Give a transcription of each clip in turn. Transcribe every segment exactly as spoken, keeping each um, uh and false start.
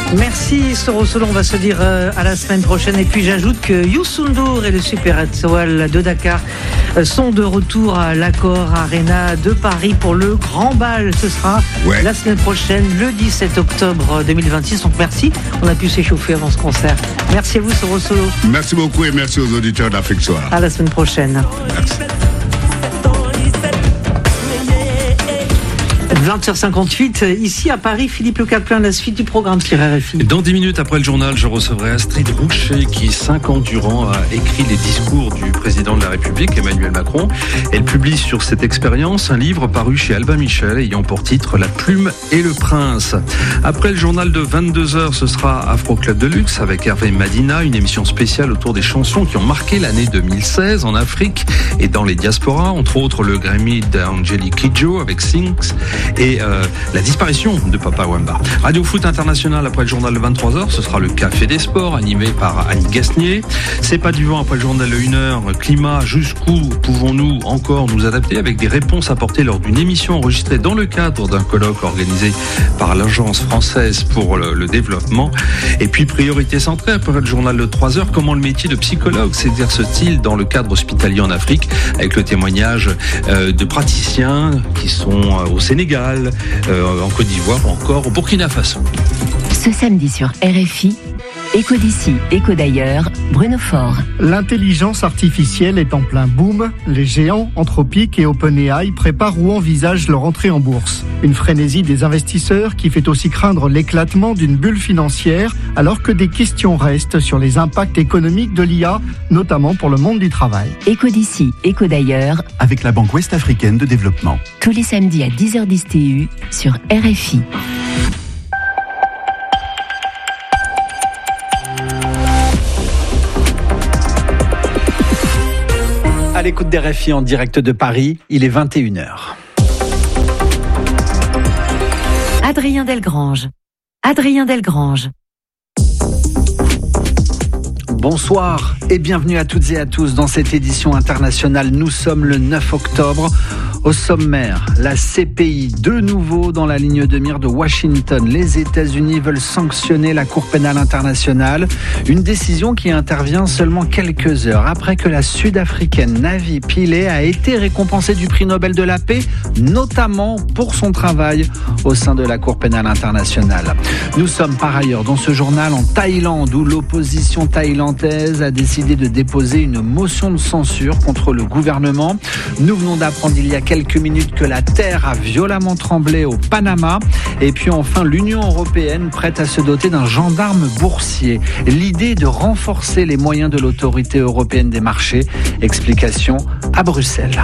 Merci Soro Solo, on va se dire euh, à la semaine prochaine. Et puis j'ajoute que Youssou N'Dour et le Super Étoile de Dakar euh, sont de retour à l'Accor Arena de Paris pour le grand bal. Ce sera ouais. la semaine prochaine, le dix-sept octobre deux mille vingt-six. Donc merci, on a pu s'échauffer avant ce concert. Merci à vous Soro Solo. Merci beaucoup et merci aux auditeurs d'Afrique Soir. À la semaine prochaine. Merci. vingt heures cinquante-huit, ici à Paris, Philippe Le Caplin, la suite du programme sur R F I. Dans dix minutes après le journal, je recevrai Astrid Rouchet qui, cinq ans durant, a écrit les discours du président de la République, Emmanuel Macron. Elle publie sur cette expérience un livre paru chez Albin Michel ayant pour titre La Plume et le Prince. Après le journal de vingt-deux heures, ce sera Afro Club de Luxe avec Hervé Madina, une émission spéciale autour des chansons qui ont marqué l'année deux mille seize en Afrique et dans les diasporas, entre autres le Grammy d'Angelique Kidjo avec Sinks et euh, la disparition de Papa Wemba. Radio Foot International après le journal de vingt-trois heures, ce sera le Café des Sports animé par Annie Gasnier. C'est pas du vent après le journal de une heure, climat, jusqu'où pouvons-nous encore nous adapter avec des réponses apportées lors d'une émission enregistrée dans le cadre d'un colloque organisé par l'Agence française pour le, le développement. Et puis priorité centrée après le journal de trois heures, comment le métier de psychologue s'exerce-t-il dans le cadre hospitalier en Afrique avec le témoignage euh, de praticiens qui sont euh, au Sénégal, Euh, en Côte d'Ivoire ou encore au Burkina Faso. Ce samedi sur R F I, Écho d'ici, Écho d'ailleurs, Bruno Faure. L'intelligence artificielle est en plein boom. Les géants Anthropic et OpenAI préparent ou envisagent leur entrée en bourse. Une frénésie des investisseurs qui fait aussi craindre l'éclatement d'une bulle financière, alors que des questions restent sur les impacts économiques de l'I A, notamment pour le monde du travail. Écho d'ici, Écho d'ailleurs, avec la Banque Ouest-Africaine de Développement. Tous les samedis à dix heures dix T U sur R F I. À l'écoute des R F I en direct de Paris, il est vingt et une heures. Adrien Delgrange. Adrien Delgrange. Bonsoir et bienvenue à toutes et à tous dans cette édition internationale. Nous sommes le neuf octobre. Au sommaire, la C P I de nouveau dans la ligne de mire de Washington. Les États-Unis veulent sanctionner la Cour pénale internationale. Une décision qui intervient seulement quelques heures après que la Sud-Africaine Navi Pillay a été récompensée du prix Nobel de la paix, notamment pour son travail au sein de la Cour pénale internationale. Nous sommes par ailleurs dans ce journal en Thaïlande où l'opposition thaïlandaise a décidé de déposer une motion de censure contre le gouvernement. Nous venons d'apprendre il y a quelques quelques minutes que la terre a violemment tremblé au Panama. Et puis enfin, l'Union européenne prête à se doter d'un gendarme boursier. L'idée de renforcer les moyens de l'autorité européenne des marchés. Explication à Bruxelles.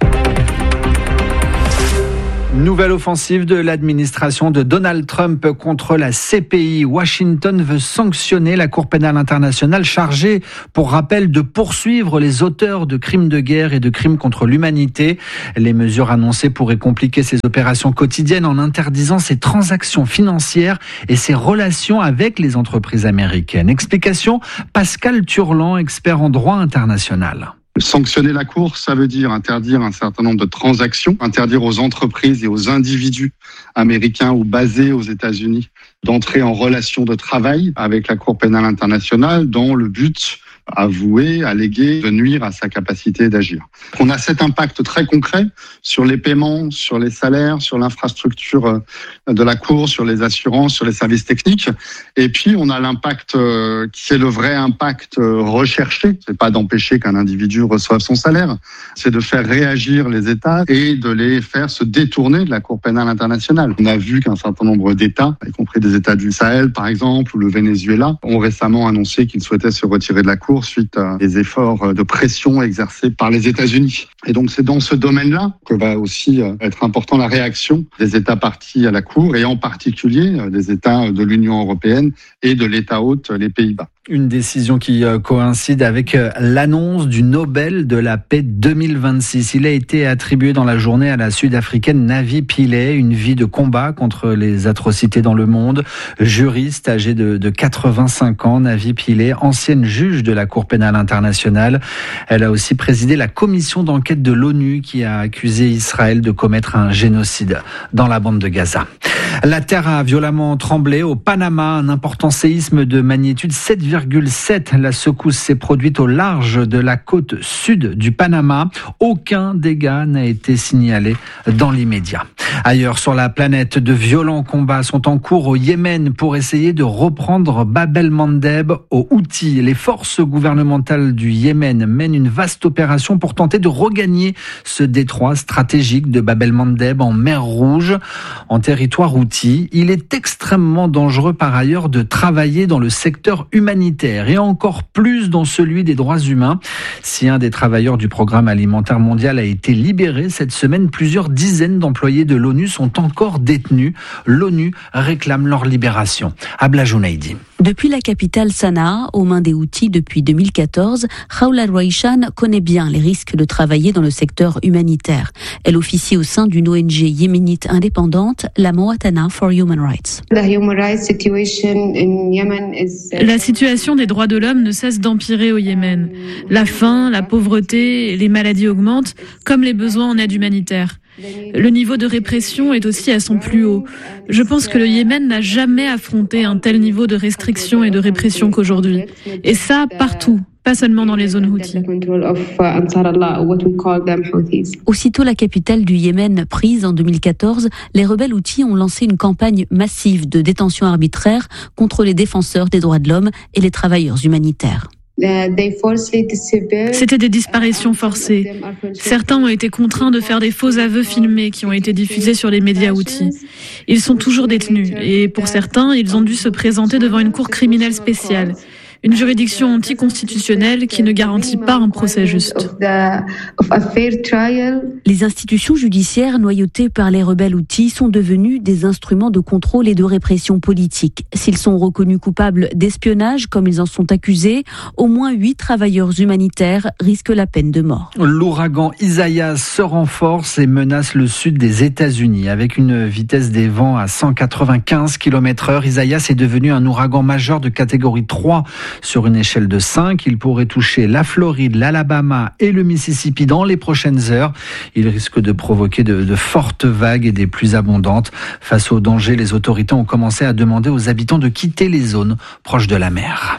Nouvelle offensive de l'administration de Donald Trump contre la C P I. Washington veut sanctionner la Cour pénale internationale chargée, pour rappel, de poursuivre les auteurs de crimes de guerre et de crimes contre l'humanité. Les mesures annoncées pourraient compliquer ses opérations quotidiennes en interdisant ses transactions financières et ses relations avec les entreprises américaines. Explication, Pascal Turlan, expert en droit international. Sanctionner la Cour, ça veut dire interdire un certain nombre de transactions, interdire aux entreprises et aux individus américains ou basés aux États-Unis d'entrer en relation de travail avec la Cour pénale internationale dans le but avoué, allégué, de nuire à sa capacité d'agir. On a cet impact très concret sur les paiements, sur les salaires, sur l'infrastructure de la Cour, sur les assurances, sur les services techniques. Et puis, on a l'impact qui est le vrai impact recherché. C'est pas d'empêcher qu'un individu reçoive son salaire. C'est de faire réagir les États et de les faire se détourner de la Cour pénale internationale. On a vu qu'un certain nombre d'États, y compris des États du Sahel, par exemple, ou le Venezuela, ont récemment annoncé qu'ils souhaitaient se retirer de la Cour suite à des efforts de pression exercés par les États-Unis. Et donc c'est dans ce domaine-là que va aussi être important la réaction des États partis à la Cour et en particulier des États de l'Union européenne et de l'État hôte, les Pays-Bas. Une décision qui coïncide avec l'annonce du Nobel de la paix deux mille vingt-six. Il a été attribué dans la journée à la Sud-Africaine Navi Pillay, une vie de combat contre les atrocités dans le monde. Juriste âgée de, de quatre-vingt-cinq ans, Navi Pillay, ancienne juge de la Cour pénale internationale. Elle a aussi présidé la commission d'enquête de l'ONU qui a accusé Israël de commettre un génocide dans la bande de Gaza. La terre a violemment tremblé au Panama, un important séisme de magnitude sept virgule sept. La secousse s'est produite au large de la côte sud du Panama. Aucun dégât n'a été signalé dans l'immédiat. Ailleurs sur la planète, de violents combats sont en cours au Yémen pour essayer de reprendre Bab el-Mandeb aux Houthis. Les forces gouvernementales du Yémen mènent une vaste opération pour tenter de regagner ce détroit stratégique de Bab el-Mandeb en mer Rouge, en territoire houthi. Il est extrêmement dangereux par ailleurs de travailler dans le secteur humanitaire et encore plus dans celui des droits humains. Si un des travailleurs du programme alimentaire mondial a été libéré cette semaine, plusieurs dizaines d'employés de l'ONU sont encore détenus. L'ONU réclame leur libération. Abla Jounaidi. Depuis la capitale Sanaa, aux mains des Houthis depuis deux mille quatorze, Khawla Rouaichan connaît bien les risques de travailler dans le secteur humanitaire. Elle officie au sein d'une O N G yéménite indépendante, la Mawatana for Human Rights. La situation des droits de l'homme ne cesse d'empirer au Yémen. La faim, la pauvreté et les maladies augmentent, comme les besoins en aide humanitaire. Le niveau de répression est aussi à son plus haut. Je pense que le Yémen n'a jamais affronté un tel niveau de restriction et de répression qu'aujourd'hui. Et ça, partout, pas seulement dans les zones houthis. Aussitôt la capitale du Yémen prise en deux mille quatorze, les rebelles houthis ont lancé une campagne massive de détention arbitraire contre les défenseurs des droits de l'homme et les travailleurs humanitaires. C'était des disparitions forcées. Certains ont été contraints de faire des faux aveux filmés qui ont été diffusés sur les médias houthis. Ils sont toujours détenus et pour certains, ils ont dû se présenter devant une cour criminelle spéciale. Une juridiction anticonstitutionnelle qui ne garantit pas un procès juste. Les institutions judiciaires noyautées par les rebelles houthis sont devenues des instruments de contrôle et de répression politique. S'ils sont reconnus coupables d'espionnage, comme ils en sont accusés, au moins huit travailleurs humanitaires risquent la peine de mort. L'ouragan Isaias se renforce et menace le sud des États-Unis. Avec une vitesse des vents à cent quatre-vingt-quinze kilomètres heure, Isaias est devenu un ouragan majeur de catégorie trois. Sur une échelle de cinq, il pourrait toucher la Floride, l'Alabama et le Mississippi dans les prochaines heures. Il risque de provoquer de, de fortes vagues et des pluies abondantes. Face au danger, les autorités ont commencé à demander aux habitants de quitter les zones proches de la mer.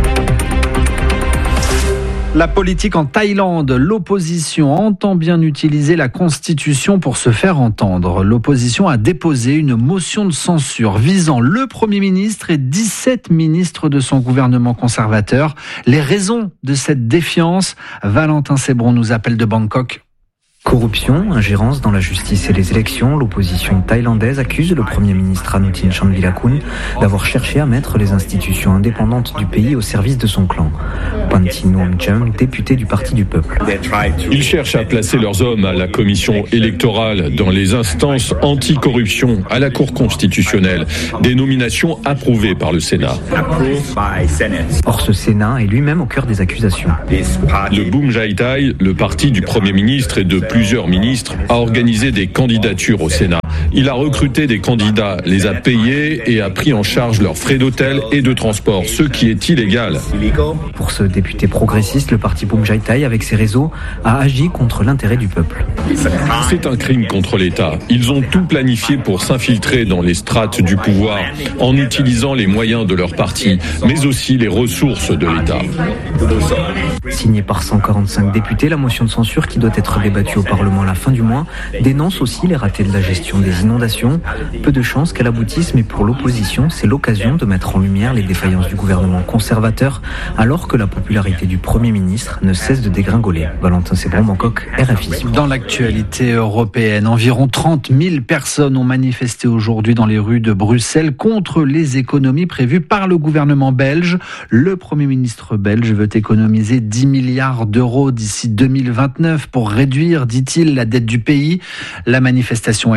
La politique en Thaïlande, l'opposition entend bien utiliser la Constitution pour se faire entendre. L'opposition a déposé une motion de censure visant le Premier ministre et dix-sept ministres de son gouvernement conservateur. Les raisons de cette défiance, Valentin Sébron nous appelle de Bangkok. Corruption, ingérence dans la justice et les élections, l'opposition thaïlandaise accuse le Premier ministre Anutin Chanvirakul d'avoir cherché à mettre les institutions indépendantes du pays au service de son clan. Pantin Nuamcham, député du Parti du Peuple. Ils cherchent à placer leurs hommes à la commission électorale, dans les instances anti-corruption, à la Cour constitutionnelle, des nominations approuvées par le Sénat. Or, ce Sénat est lui-même au cœur des accusations. Le Boom Jai Thai, le parti du Premier ministre et de plusieurs ministres, a organisé des candidatures au Sénat. Il a recruté des candidats, les a payés et a pris en charge leurs frais d'hôtel et de transport, ce qui est illégal. Pour ce député progressiste, le parti Boom Jai Thai, avec ses réseaux, a agi contre l'intérêt du peuple. C'est un crime contre l'État. Ils ont tout planifié pour s'infiltrer dans les strates du pouvoir en utilisant les moyens de leur parti, mais aussi les ressources de l'État. Signée par cent quarante-cinq députés, la motion de censure qui doit être débattue au Parlement à la fin du mois dénonce aussi les ratés de la gestion des inondations. Peu de chances qu'elle aboutisse, mais pour l'opposition, c'est l'occasion de mettre en lumière les défaillances du gouvernement conservateur, alors que la popularité du Premier ministre ne cesse de dégringoler. Valentin Sébron, Bangkok, R F I. Dans l'actualité européenne, environ trente mille personnes ont manifesté aujourd'hui dans les rues de Bruxelles contre les économies prévues par le gouvernement belge. Le Premier ministre belge veut économiser dix milliards d'euros d'ici deux mille vingt-neuf pour réduire, dit-il, la dette du pays. La manifestation a été marquée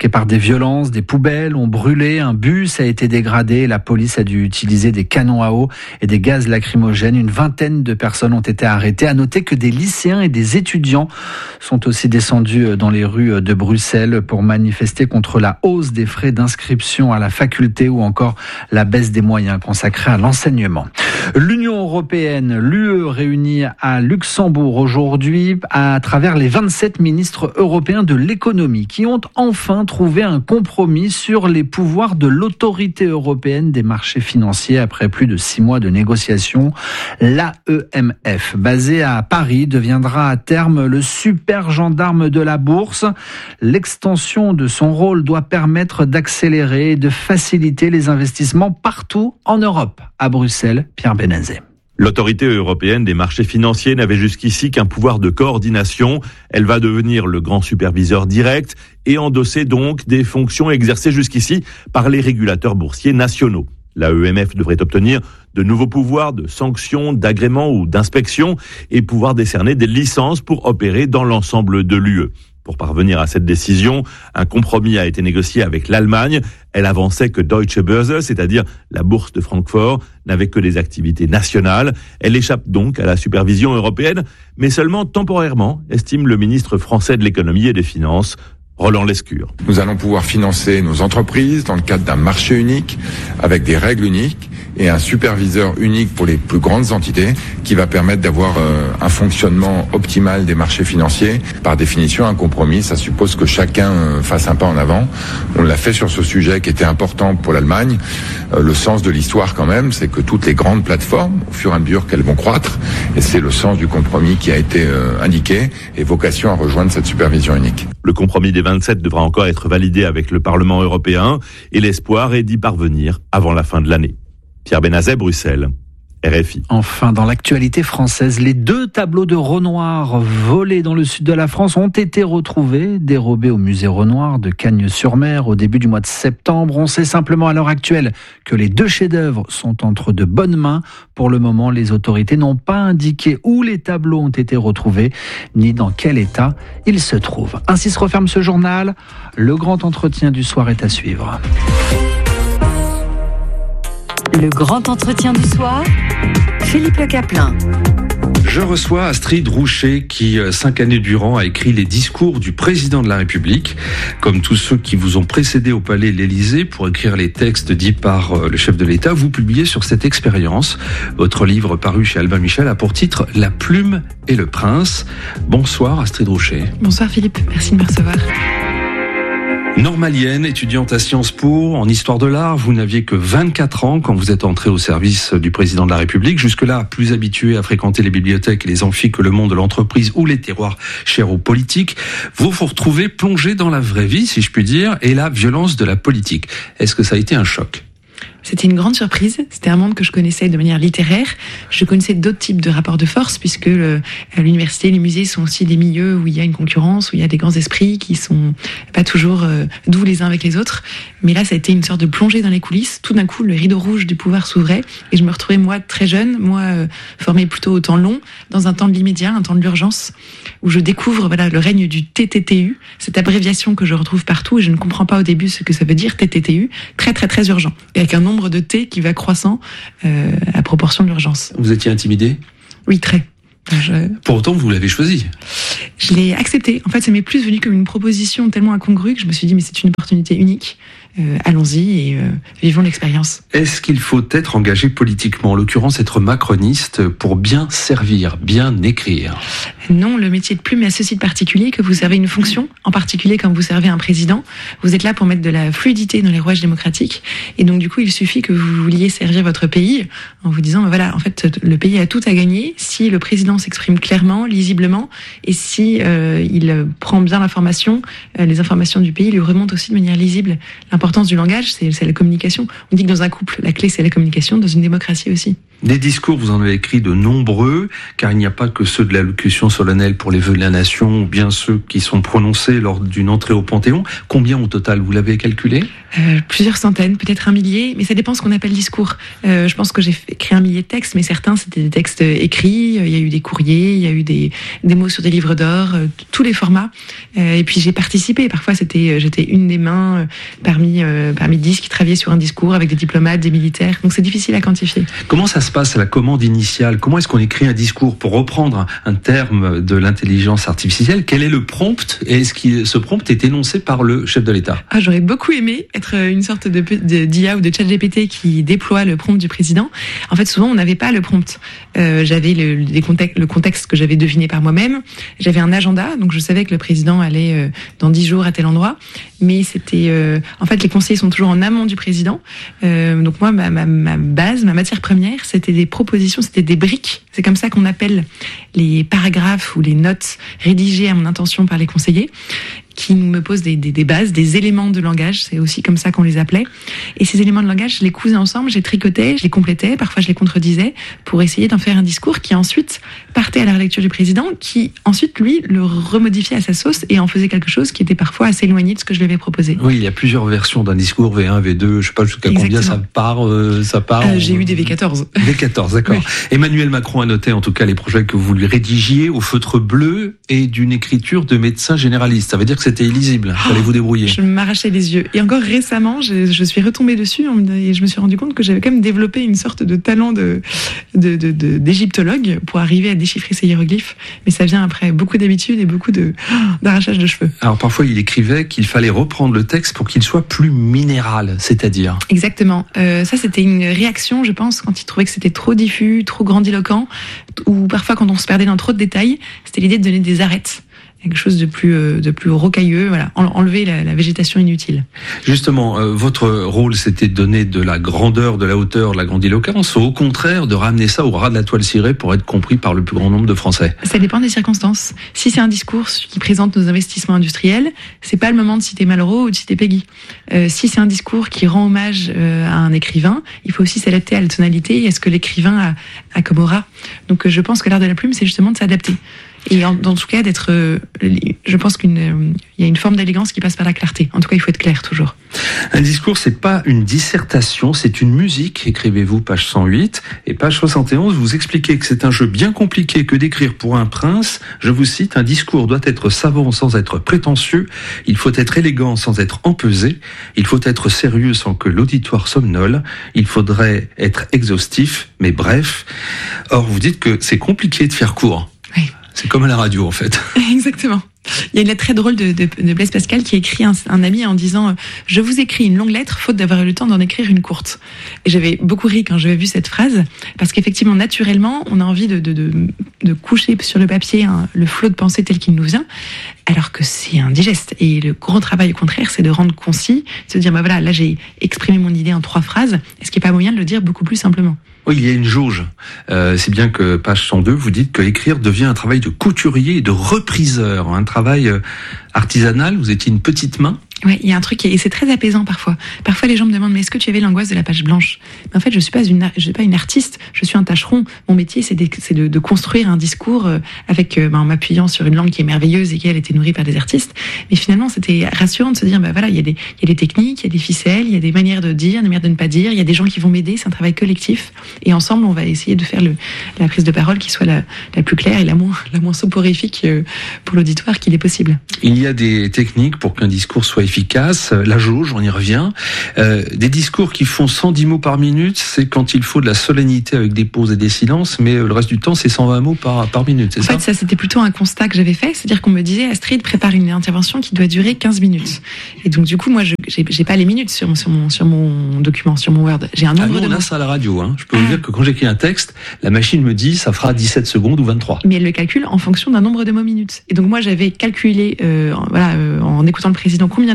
marquée par des violences, des poubelles ont brûlé, un bus a été dégradé, la police a dû utiliser des canons à eau et des gaz lacrymogènes. Une vingtaine de personnes ont été arrêtées. À noter que des lycéens et des étudiants sont aussi descendus dans les rues de Bruxelles pour manifester contre la hausse des frais d'inscription à la faculté ou encore la baisse des moyens consacrés à l'enseignement. L'Union européenne, l'U E réunie à Luxembourg aujourd'hui à travers les vingt-sept ministres européens de l'économie qui ont enfin trouvé un compromis sur les pouvoirs de l'autorité européenne des marchés financiers après plus de six mois de négociations. L'A E M F, basée à Paris, deviendra à terme le super gendarme de la bourse. L'extension de son rôle doit permettre d'accélérer et de faciliter les investissements partout en Europe. À Bruxelles, Pierre Benazet. L'autorité européenne des marchés financiers n'avait jusqu'ici qu'un pouvoir de coordination. Elle va devenir le grand superviseur direct et endosser donc des fonctions exercées jusqu'ici par les régulateurs boursiers nationaux. L'A E M F devrait obtenir de nouveaux pouvoirs de sanction, d'agrément ou d'inspection et pouvoir décerner des licences pour opérer dans l'ensemble de l'U E. Pour parvenir à cette décision, un compromis a été négocié avec l'Allemagne. Elle avançait que Deutsche Börse, c'est-à-dire la bourse de Francfort, n'avait que des activités nationales. Elle échappe donc à la supervision européenne, mais seulement temporairement, estime le ministre français de l'économie et des finances, Roland Lescure. Nous allons pouvoir financer nos entreprises dans le cadre d'un marché unique, avec des règles uniques et un superviseur unique pour les plus grandes entités qui va permettre d'avoir euh, un fonctionnement optimal des marchés financiers. Par définition, un compromis, ça suppose que chacun euh, fasse un pas en avant. On l'a fait sur ce sujet qui était important pour l'Allemagne. Euh, le sens de l'histoire quand même, c'est que toutes les grandes plateformes, au fur et à mesure qu'elles vont croître, et c'est le sens du compromis qui a été euh, indiqué, et vocation à rejoindre cette supervision unique. Le compromis des vingt-sept devra encore être validé avec le Parlement européen et l'espoir est d'y parvenir avant la fin de l'année. Pierre Benazet, Bruxelles, R F I. Enfin, dans l'actualité française, les deux tableaux de Renoir volés dans le sud de la France ont été retrouvés, dérobés au musée Renoir de Cagnes-sur-Mer au début du mois de septembre. On sait simplement à l'heure actuelle que les deux chefs-d'œuvre sont entre de bonnes mains. Pour le moment, les autorités n'ont pas indiqué où les tableaux ont été retrouvés, ni dans quel état ils se trouvent. Ainsi se referme ce journal. Le grand entretien du soir est à suivre. Le grand entretien du soir, Philippe Le Caplin. Je reçois Astrid Rouchet qui, cinq années durant, a écrit les discours du président de la République. Comme tous ceux qui vous ont précédé au palais l'Élysée pour écrire les textes dits par le chef de l'État, vous publiez sur cette expérience. Votre livre paru chez Albin Michel a pour titre « La plume et le prince ». Bonsoir Astrid Rouchet. Bonsoir Philippe, merci de me recevoir. Normalienne, étudiante à Sciences Po, en histoire de l'art, vous n'aviez que vingt-quatre ans quand vous êtes entrée au service du président de la République. Jusque-là, plus habituée à fréquenter les bibliothèques et les amphis que le monde de l'entreprise ou les terroirs chers aux politiques, vous vous retrouvez plongée dans la vraie vie, si je puis dire, et la violence de la politique. Est-ce que ça a été un choc ? C'était une grande surprise. C'était un monde que je connaissais de manière littéraire. Je connaissais d'autres types de rapports de force, puisque le, l'université, les musées sont aussi des milieux où il y a une concurrence, où il y a des grands esprits qui sont pas toujours euh, doux les uns avec les autres. Mais là, ça a été une sorte de plongée dans les coulisses. Tout d'un coup, le rideau rouge du pouvoir s'ouvrait et je me retrouvais, moi, très jeune, moi, euh, formée plutôt au temps long, dans un temps de l'immédiat, un temps de l'urgence, où je découvre voilà le règne du T T T U, cette abréviation que je retrouve partout et je ne comprends pas au début ce que ça veut dire, T T T U, très très très urgent. Et avec un nombre de T qui va croissant euh, à proportion de l'urgence. Vous étiez intimidée ? Oui, très. Je... Pour autant, vous l'avez choisi. Je l'ai accepté. En fait, ça m'est plus venu comme une proposition tellement incongrue que je me suis dit, mais c'est une opportunité unique. Euh, allons-y et euh, vivons l'expérience. Est-ce qu'il faut être engagé politiquement, en l'occurrence être macroniste, pour bien servir, bien écrire ? Non, le métier de plume a ceci de particulier que vous servez une fonction, en particulier quand vous servez un président. Vous êtes là pour mettre de la fluidité dans les rouages démocratiques. Et donc, du coup, il suffit que vous vouliez servir votre pays en vous disant, ben voilà, en fait, le pays a tout à gagner si le président s'exprime clairement, lisiblement, et si euh, il prend bien l'information, euh, les informations du pays lui remontent aussi de manière lisible. L'importance du langage, c'est, c'est la communication. On dit que dans un couple, la clé, c'est la communication, dans une démocratie aussi. Des discours, vous en avez écrit de nombreux, car il n'y a pas que ceux de l'allocution solennelle pour les vœux de la nation, ou bien ceux qui sont prononcés lors d'une entrée au Panthéon. Combien au total, vous l'avez calculé ? euh, Plusieurs centaines, peut-être un millier, mais ça dépend ce qu'on appelle discours. Euh, je pense que j'ai écrit un millier de textes, mais certains c'était des textes écrits, il y a eu des courriers, il y a eu des, des mots sur des livres d'or, euh, tous les formats. Euh, et puis j'ai participé, parfois c'était, j'étais une des mains euh, parmi, euh, parmi dix qui travaillaient sur un discours avec des diplomates, des militaires, donc c'est difficile à quantifier. Comment ça se passe à la commande initiale ? Comment est-ce qu'on écrit un discours ? Pour reprendre un terme de l'intelligence artificielle, quel est le prompt ? Et est-ce que ce prompt est énoncé par le chef de l'État ? Ah, j'aurais beaucoup aimé être une sorte de, de d'I A ou de ChatGPT qui déploie le prompt du président. En fait, souvent, on n'avait pas le prompt. Euh, j'avais le, les contextes, le contexte que j'avais deviné par moi-même. J'avais un agenda, donc je savais que le président allait euh, dans dix jours à tel endroit. Mais c'était, euh, en fait, les conseillers sont toujours en amont du président. Euh, donc moi, ma, ma, ma base, ma matière première, c'était des propositions, c'était des briques. C'est comme ça qu'on appelle les paragraphes ou les notes rédigées à mon intention par les conseillers, qui me posent des, des, des bases, des éléments de langage, c'est aussi comme ça qu'on les appelait. Et ces éléments de langage, je les cousais ensemble, je les tricotais, je les complétais, parfois je les contredisais, pour essayer d'en faire un discours qui ensuite partait à la relecture du président, qui ensuite, lui, le remodifiait à sa sauce et en faisait quelque chose qui était parfois assez éloigné de ce que je lui avais proposé. Oui, il y a plusieurs versions d'un discours, V un, V deux, je sais pas jusqu'à Exactement. Combien ça part. Euh, ça part euh, en... J'ai eu des V quatorze. V quatorze, d'accord. Oui. Emmanuel Macron a noté en tout cas les projets que vous lui rédigiez au feutre bleu et d'une écriture de médecin généraliste. Ça veut dire que c'était illisible. Fallait vous débrouiller. Je m'arrachais les yeux. Et encore récemment, je, je suis retombée dessus et je me suis rendu compte que j'avais quand même développé une sorte de talent de, de, de, de, d'égyptologue pour arriver à déchiffrer ces hiéroglyphes. Mais ça vient après beaucoup d'habitude et beaucoup de, d'arrachage de cheveux. Alors parfois, il écrivait qu'il fallait reprendre le texte pour qu'il soit plus minéral, c'est-à-dire. Exactement. Euh, ça, c'était une réaction, je pense, quand il trouvait que c'était trop diffus, trop grandiloquent, ou parfois quand on se perdait dans trop de détails, c'était l'idée de donner des arêtes. Quelque chose de plus euh, de plus rocailleux, voilà, enlever la, la végétation inutile. Justement, euh, votre rôle, c'était de donner de la grandeur, de la hauteur, de la grandiloquence, ou au contraire, de ramener ça au ras de la toile cirée pour être compris par le plus grand nombre de Français. Ça dépend des circonstances. Si c'est un discours qui présente nos investissements industriels, c'est pas le moment de citer Malraux ou de citer Péguy. Euh, si c'est un discours qui rend hommage euh, à un écrivain, il faut aussi s'adapter à la tonalité et à ce que l'écrivain a, a comme aura. Donc, euh, je pense que l'art de la plume, c'est justement de s'adapter. Et en, en tout cas, d'être, euh, je pense qu'il euh, y a une forme d'élégance qui passe par la clarté. En tout cas, il faut être clair toujours. Un discours, c'est pas une dissertation, c'est une musique. Écrivez-vous page cent huit et page soixante et onze. Vous expliquez que c'est un jeu bien compliqué que d'écrire pour un prince. Je vous cite, un discours doit être savant sans être prétentieux. Il faut être élégant sans être empesé. Il faut être sérieux sans que l'auditoire somnole. Il faudrait être exhaustif, mais bref. Or, vous dites que c'est compliqué de faire court. Oui. C'est comme à la radio, en fait. Exactement. Il y a une lettre très drôle de, de, de Blaise Pascal qui écrit un, un ami en disant euh, « Je vous écris une longue lettre, faute d'avoir eu le temps d'en écrire une courte ». Et j'avais beaucoup ri quand j'avais vu cette phrase, parce qu'effectivement, naturellement, on a envie de, de, de, de coucher sur le papier hein, le flot de pensée tel qu'il nous vient, alors que c'est indigeste. Et le gros travail, au contraire, c'est de rendre concis, de se dire bah voilà, là j'ai exprimé mon idée en trois phrases, est-ce qu'il n'y a pas moyen de le dire beaucoup plus simplement ? Oui, il y a une jauge. Euh, c'est bien que page cent deux, vous dites que écrire devient un travail de couturier et de repriseur, un travail artisanal. Vous étiez une petite main. Ouais, il y a un truc et c'est très apaisant parfois. Parfois les gens me demandent mais est-ce que tu avais l'angoisse de la page blanche ? Mais en fait, je suis pas une je suis pas une artiste, je suis un tâcheron. Mon métier c'est de, c'est de, de construire un discours avec ben, en m'appuyant sur une langue qui est merveilleuse et qui elle était nourrie par des artistes. Mais finalement, c'était rassurant de se dire bah voilà, il y a des il y a des techniques, il y a des ficelles, il y a des manières de dire, des manières de ne pas dire, il y a des gens qui vont m'aider, c'est un travail collectif et ensemble, on va essayer de faire le la prise de parole qui soit la la plus claire et la moins la moins soporifique pour l'auditoire qu'il est possible. Il y a des techniques pour qu'un discours soit efficace, la jauge, on y revient. Euh, des discours qui font cent dix mots par minute, c'est quand il faut de la solennité avec des pauses et des silences, mais le reste du temps, c'est cent vingt mots par, par minute, c'est en ça ? En fait, ça, c'était plutôt un constat que j'avais fait, c'est-à-dire qu'on me disait, Astrid, prépare une intervention qui doit durer quinze minutes. Et donc, du coup, moi, je j'ai, j'ai pas les minutes sur, sur, mon, sur mon document, sur mon Word. J'ai un nombre ah, nous, de on mots. a ça à la radio, hein. Je peux ah. vous dire que quand j'écris un texte, la machine me dit, ça fera dix-sept secondes ou vingt-trois. Mais elle le calcule en fonction d'un nombre de mots minutes. Et donc, moi, j'avais calculé, euh, voilà, euh, en écoutant le président, combien de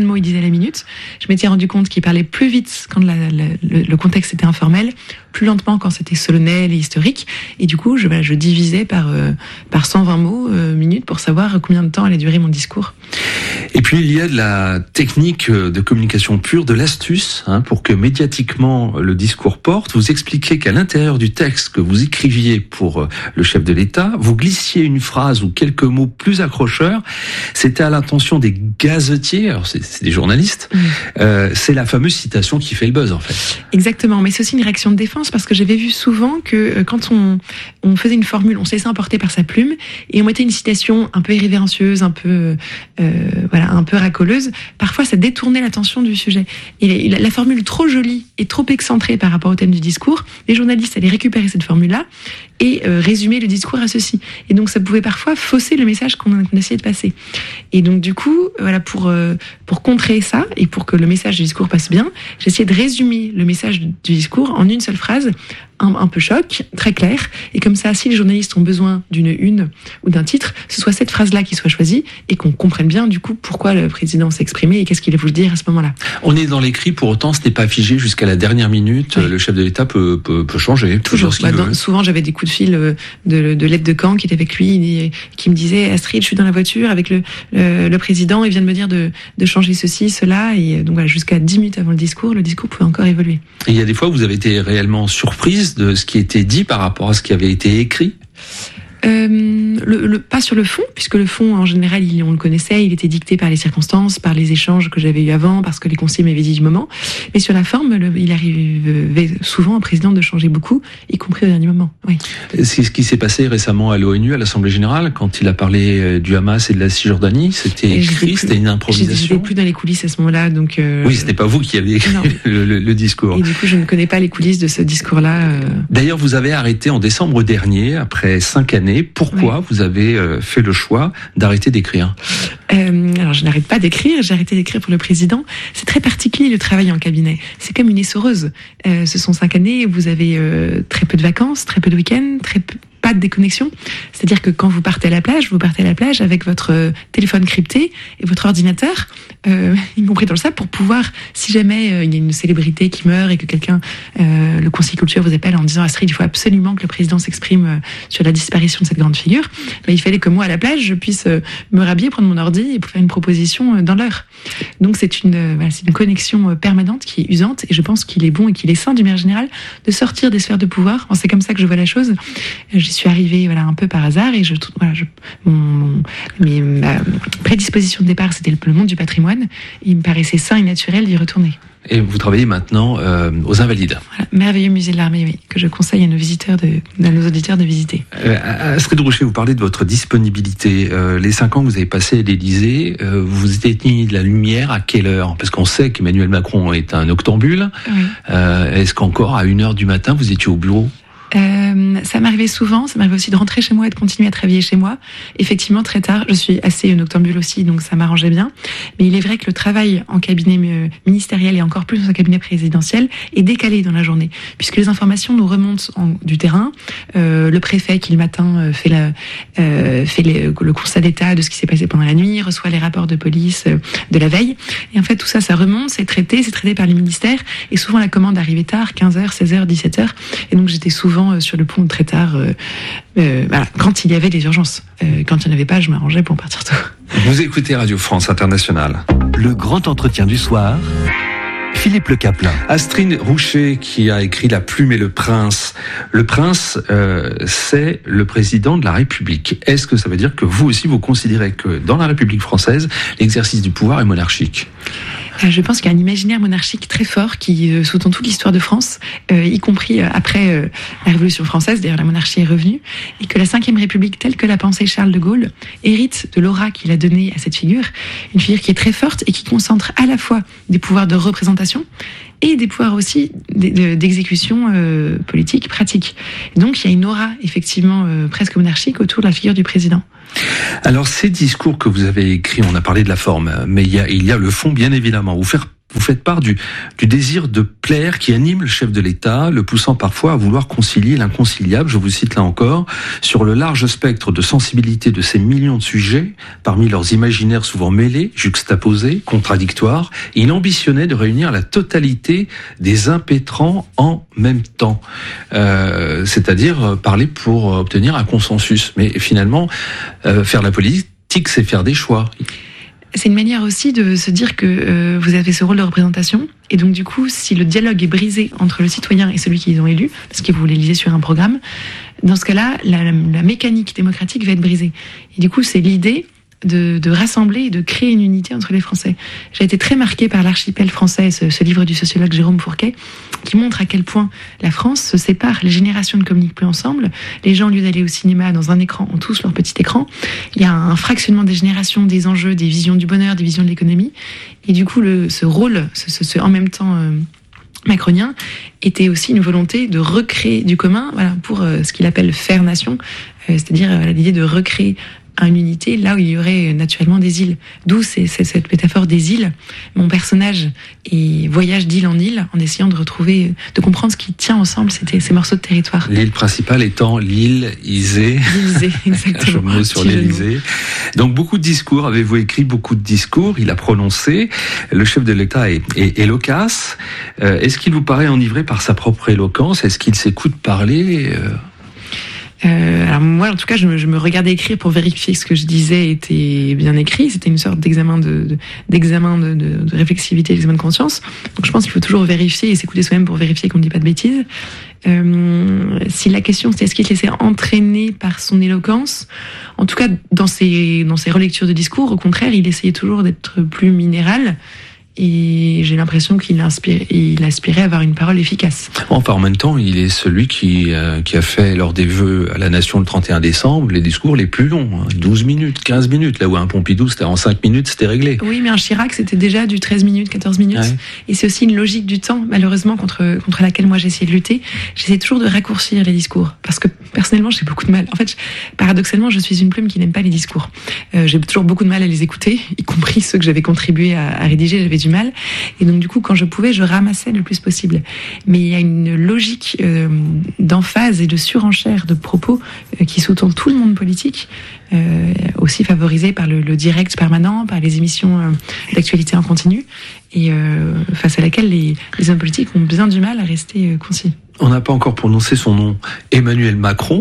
de mots il disait à la minute. Je m'étais rendu compte qu'il parlait plus vite quand la, la, le, le contexte était informel, plus lentement quand c'était solennel et historique. Et du coup, je, voilà, je divisais par, euh, par cent vingt mots euh, minutes pour savoir combien de temps allait durer mon discours. Et puis il y a de la technique de communication pure, de l'astuce, hein, pour que médiatiquement le discours porte. Vous expliquez qu'à l'intérieur du texte que vous écriviez pour le chef de l'État, vous glissiez une phrase ou quelques mots plus accrocheurs. C'était à l'intention des gazetiers, alors c'est, c'est des journalistes. Mmh. Euh, c'est la fameuse citation qui fait le buzz en fait. Exactement, mais c'est aussi une réaction de défense parce que j'avais vu souvent que quand on, on faisait une formule, on se laissait emporter par sa plume et on mettait une citation un peu irrévérencieuse, un peu euh, voilà, un peu racoleuse. Parfois, ça détournait l'attention du sujet. Et la, la formule trop jolie et trop excentrée par rapport au thème du discours, les journalistes allaient récupérer cette formule-là et euh, résumer le discours à ceci. Et donc, ça pouvait parfois fausser le message qu'on, qu'on essayait de passer. Et donc, du coup, voilà, pour euh, pour contrer ça et pour que le message du discours passe bien, j'essayais de résumer le message du discours en une seule phrase, un, un peu choc, très clair. Et comme ça, si les journalistes ont besoin d'une une ou d'un titre, ce soit cette phrase-là qui soit choisie et qu'on comprenne bien, du coup, pourquoi le président s'est exprimé et qu'est-ce qu'il a voulu dire à ce moment-là. On est dans l'écrit, pour autant, ce n'est pas figé jusqu'à la dernière minute. Oui. Le chef de l'État peut, peut, peut changer. Toujours. Bah, dans, souvent, j'avais des coups de fil de, de, de l'aide de camp qui était avec lui, qui me disait, Astrid, je suis dans la voiture avec le, le, le président, il vient de me dire de, de changer ceci, cela. Et donc voilà, jusqu'à dix minutes avant le discours, le discours pouvait encore évoluer. Et il y a des fois où vous avez été réellement surprise de ce qui était dit par rapport à ce qui avait été écrit? Euh, le, le, pas sur le fond, puisque le fond, en général, il, on le connaissait, il était dicté par les circonstances, par les échanges que j'avais eu avant, parce que les conseillers m'avaient dit du moment. Mais sur la forme, le, il arrivait souvent au président de changer beaucoup, y compris au dernier moment. Oui. C'est ce qui s'est passé récemment à l'ONU, à l'Assemblée Générale, quand il a parlé du Hamas et de la Cisjordanie. C'était et écrit, c'était une improvisation. J'étais plus dans les coulisses à ce moment-là, donc. Euh, oui, c'était pas vous qui aviez écrit le, le, le discours. Et du coup, je ne connais pas les coulisses de ce discours-là. Euh... D'ailleurs, vous avez arrêté en décembre dernier, après cinq années. Pourquoi oui. vous avez fait le choix d'arrêter d'écrire? euh, Alors, je n'arrête pas d'écrire. J'ai arrêté d'écrire pour le président. C'est très particulier le travail en cabinet. C'est comme une essoreuse. Euh, ce sont cinq années. Vous avez euh, très peu de vacances, très peu de week-ends, très peu. Pas de déconnexion, c'est-à-dire que quand vous partez à la plage, vous partez à la plage avec votre euh, téléphone crypté et votre ordinateur, euh, y compris dans le sable, pour pouvoir, si jamais euh, il y a une célébrité qui meurt et que quelqu'un, euh, le conseiller culture vous appelle en disant Astrid, il faut absolument que le président s'exprime euh, sur la disparition de cette grande figure, ben, il fallait que moi à la plage, je puisse euh, me rhabiller, prendre mon ordi et pour faire une proposition euh, dans l'heure. Donc c'est une, euh, voilà, c'est une connexion euh, permanente qui est usante et je pense qu'il est bon et qu'il est sain d'une manière générale de sortir des sphères de pouvoir. Enfin, c'est comme ça que je vois la chose. Euh, J'y suis arrivée voilà, un peu par hasard et je, voilà, je, mon, mon, mes, ma prédisposition de départ, c'était le, le monde du patrimoine. Et il me paraissait sain et naturel d'y retourner. Et vous travaillez maintenant euh, aux Invalides. Voilà, merveilleux musée de l'Armée, oui, que je conseille à nos visiteurs, de, à nos auditeurs de visiter. Euh, Astrid Rouchet, vous parlez de votre disponibilité. Euh, les cinq ans que vous avez passés à l'Élysée, euh, vous éteignez de la lumière à quelle heure? Parce qu'on sait qu'Emmanuel Macron est un octambule. Oui. Euh, est-ce qu'encore à une heure du matin, vous étiez au bureau? Euh, ça m'arrivait souvent, ça m'arrivait aussi de rentrer chez moi et de continuer à travailler chez moi. Effectivement, très tard, je suis assez noctambule aussi, donc ça m'arrangeait bien. Mais il est vrai que le travail en cabinet ministériel et encore plus en cabinet présidentiel est décalé dans la journée, puisque les informations nous remontent en, du terrain. Euh, le préfet qui le matin fait, la, euh, fait les, le constat d'état de ce qui s'est passé pendant la nuit, reçoit les rapports de police de la veille. Et en fait, tout ça, ça remonte, c'est traité, c'est traité par les ministères. Et souvent, la commande arrivait tard, quinze heures, seize heures, dix-sept heures. Et donc, j'étais souvent sur le pont très tard, euh, euh, voilà, quand il y avait des urgences. Euh, quand il n'y en avait pas, je m'arrangeais pour partir tôt. Vous écoutez Radio France Internationale. Le grand entretien du soir. Philippe Le Caplin. Astrid Rouchet qui a écrit La Plume et le Prince. Le Prince, euh, c'est le président de la République. Est-ce que ça veut dire que vous aussi, vous considérez que dans la République française, l'exercice du pouvoir est monarchique ? Je pense qu'il y a un imaginaire monarchique très fort qui euh, sous-tend toute l'histoire de France, euh, y compris euh, après euh, la Révolution française, d'ailleurs la monarchie est revenue, et que la cinquième République, telle que l'a pensée Charles de Gaulle, hérite de l'aura qu'il a donnée à cette figure, une figure qui est très forte et qui concentre à la fois des pouvoirs de représentation et des pouvoirs aussi d'exécution euh, politique, pratique. Et donc il y a une aura effectivement euh, presque monarchique autour de la figure du président. Alors ces discours que vous avez écrits, on a parlé de la forme, mais il y a, il y a le fond bien évidemment. Vous, faire, vous faites part du, du désir de plaire qui anime le chef de l'État, le poussant parfois à vouloir concilier l'inconciliable, je vous cite là encore, sur le large spectre de sensibilité de ces millions de sujets, parmi leurs imaginaires souvent mêlés, juxtaposés, contradictoires, il ambitionnait de réunir la totalité des impétrants en même temps, euh, c'est-à-dire parler pour obtenir un consensus. Mais finalement, euh, faire la politique, c'est faire des choix. C'est une manière aussi de se dire que euh, vous avez ce rôle de représentation, et donc du coup, si le dialogue est brisé entre le citoyen et celui qu'ils ont élu, parce que vous l'élisez sur un programme, dans ce cas-là, la, la mécanique démocratique va être brisée. Et du coup, c'est l'idée de, de rassembler et de créer une unité entre les Français. J'ai été très marquée par l'Archipel français, ce, ce livre du sociologue Jérôme Fourquet, qui montre à quel point la France se sépare, les générations ne communiquent plus ensemble, les gens, au lieu d'aller au cinéma dans un écran, ont tous leur petit écran, il y a un fractionnement des générations, des enjeux, des visions du bonheur, des visions de l'économie, et du coup, le, ce rôle, ce, ce, ce en même temps euh, macronien, était aussi une volonté de recréer du commun, voilà, pour euh, ce qu'il appelle faire nation, euh, c'est-à-dire euh, l'idée de recréer une unité là où il y aurait naturellement des îles. D'où c'est, c'est cette métaphore des îles. Mon personnage et voyage d'île en île en essayant de retrouver, de comprendre ce qui tient ensemble ces, ces morceaux de territoire. L'île principale étant l'île Isée. L'île Isée, exactement. Je mot sur l'île Isée. Donc beaucoup de discours, avez-vous écrit beaucoup de discours, il a prononcé. Le chef de l'État est, est, est loquace. Euh, est-ce qu'il vous paraît enivré par sa propre éloquence? Est-ce qu'il s'écoute parler euh... Euh, alors moi, en tout cas, je me, je me regardais écrire pour vérifier que ce que je disais était bien écrit. C'était une sorte d'examen de, de d'examen de, de, de réflexivité, d'examen de conscience. Donc je pense qu'il faut toujours vérifier et s'écouter soi-même pour vérifier qu'on ne dit pas de bêtises. Euh, si la question c'est est-ce qu'il se laissait entraîner par son éloquence, en tout cas dans ses dans ses relectures de discours, au contraire, il essayait toujours d'être plus minéral. Et j'ai l'impression qu'il inspire, il aspirait à avoir une parole efficace. Enfin, en même temps, il est celui qui, euh, qui a fait, lors des vœux à la nation le trente et un décembre, les discours les plus longs, hein, douze minutes, quinze minutes, là où un Pompidou, c'était en cinq minutes, c'était réglé. Oui, mais un Chirac, c'était déjà du treize minutes, quatorze minutes. Ouais. Et c'est aussi une logique du temps, malheureusement, contre, contre laquelle moi j'essaie de lutter. J'essaie toujours de raccourcir les discours. Parce que, personnellement, j'ai beaucoup de mal. En fait, je, paradoxalement, je suis une plume qui n'aime pas les discours. Euh, j'ai toujours beaucoup de mal à les écouter, y compris ceux que j'avais contribué à, à rédiger, j'avais du mal. Et donc du coup, quand je pouvais, je ramassais le plus possible. Mais il y a une logique euh, d'emphase et de surenchère de propos euh, qui sous-tend tout le monde politique, euh, aussi favorisé par le, le direct permanent, par les émissions euh, d'actualité en continu, et euh, face à laquelle les, les hommes politiques ont bien du mal à rester euh, concis. On n'a pas encore prononcé son nom, Emmanuel Macron.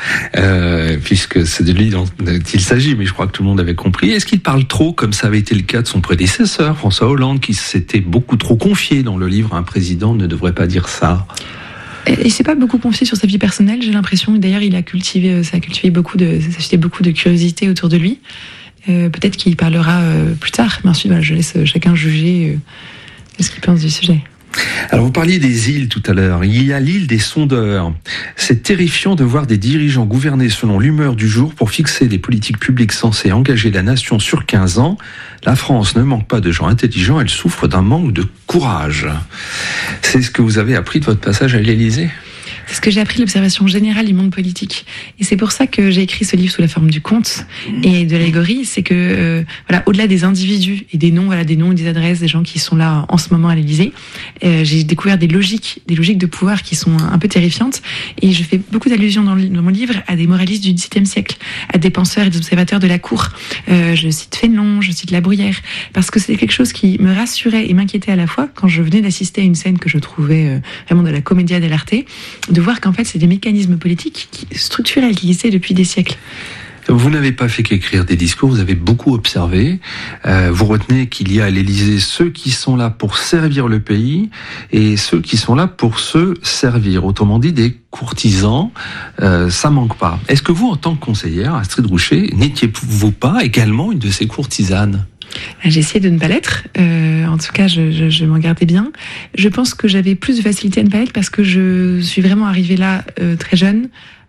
Euh, puisque c'est de lui dont il s'agit, mais je crois que tout le monde avait compris. Est-ce qu'il parle trop, comme ça avait été le cas de son prédécesseur, François Hollande, qui s'était beaucoup trop confié dans le livre « Un président ne devrait pas dire ça ». Il s'est pas beaucoup confié sur sa vie personnelle, j'ai l'impression. D'ailleurs, il a cultivé, ça a cultivé beaucoup de, ça a suscité beaucoup de curiosité autour de lui. Euh, peut-être qu'il parlera euh, plus tard, mais ensuite, voilà, je laisse chacun juger euh, ce qu'il pense du sujet. Alors vous parliez des îles tout à l'heure, il y a l'île des sondeurs. C'est terrifiant de voir des dirigeants gouverner selon l'humeur du jour pour fixer des politiques publiques censées engager la nation sur quinze ans. La France ne manque pas de gens intelligents, elle souffre d'un manque de courage. C'est ce que vous avez appris de votre passage à l'Élysée ? C'est ce que j'ai appris de l'observation générale du monde politique. Et c'est pour ça que j'ai écrit ce livre sous la forme du conte et de l'allégorie. C'est que, euh, voilà, au-delà des individus et des noms, voilà, des noms et des adresses des gens qui sont là en ce moment à l'Élysée, euh, j'ai découvert des logiques, des logiques de pouvoir qui sont un peu terrifiantes. Et je fais beaucoup d'allusions dans, le, dans mon livre à des moralistes du dix-septième siècle, à des penseurs et des observateurs de la cour. Euh, je cite Fénelon, je cite La Bruyère, parce que c'était quelque chose qui me rassurait et m'inquiétait à la fois quand je venais d'assister à une scène que je trouvais euh, vraiment de la commedia dell'arte, de voir qu'en fait, c'est des mécanismes politiques qui, structurels qui existaient depuis des siècles. Vous n'avez pas fait qu'écrire des discours, vous avez beaucoup observé. Euh, vous retenez qu'il y a à l'Élysée ceux qui sont là pour servir le pays et ceux qui sont là pour se servir. Autrement dit, des courtisans, euh, ça manque pas. Est-ce que vous, en tant que conseillère, Astrid Rouchet, n'étiez-vous pas également une de ces courtisanes ? J'ai essayé de ne pas l'être. Euh, en tout cas, je, je, je m'en gardais bien. Je pense que j'avais plus de facilité à ne pas l'être parce que je suis vraiment arrivée là euh, très jeune,